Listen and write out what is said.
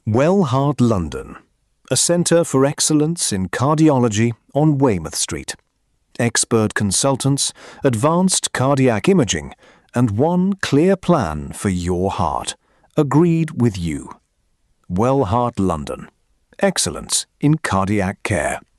Wellheart London, a centre for excellence in cardiology on Weymouth Street. Expert consultants, advanced cardiac imaging, and one clear plan for your heart. Agreed with you. Wellheart London. Excellence in cardiac care.